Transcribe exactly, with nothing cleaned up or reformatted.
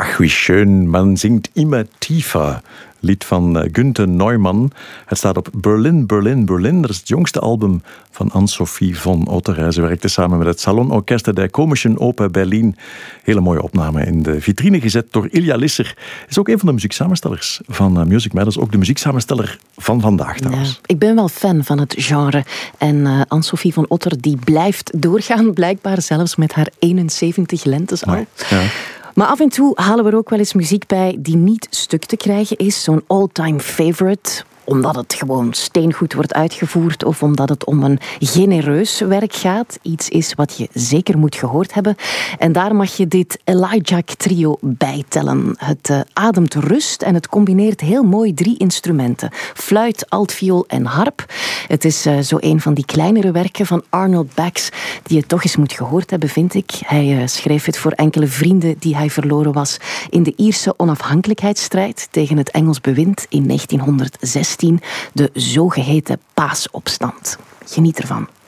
Ach, wie schön, man zingt immer tiefer. Lied van Günther Neumann. Het staat op Berlin, Berlin, Berlin. Dat is het jongste album van Anne-Sophie von Otter. Ze werkte samen met het Salonorchester der Komischen Oper Berlin. Hele mooie opname in de vitrine gezet door Ilja Lisser. Is ook een van de muzieksamenstellers van Music Matters. Ook de muzieksamensteller van vandaag trouwens. Ja, ik ben wel fan van het genre. En uh, Anne-Sophie von Otter die blijft doorgaan. Blijkbaar zelfs met haar eenenzeventig lentes al. Ja. Maar af en toe halen we er ook wel eens muziek bij die niet stuk te krijgen is. Zo'n all-time favorite. Omdat het gewoon steengoed wordt uitgevoerd of omdat het om een genereus werk gaat. Iets is wat je zeker moet gehoord hebben. En daar mag je dit Elijah trio bijtellen. Het uh, ademt rust en het combineert heel mooi drie instrumenten. Fluit, altviool en harp. Het is uh, zo een van die kleinere werken van Arnold Bax die je toch eens moet gehoord hebben, vind ik. Hij uh, schreef het voor enkele vrienden die hij verloren was in de Ierse onafhankelijkheidsstrijd tegen het Engels bewind in negentienhonderdzestien. De zogeheten paasopstand. Geniet ervan.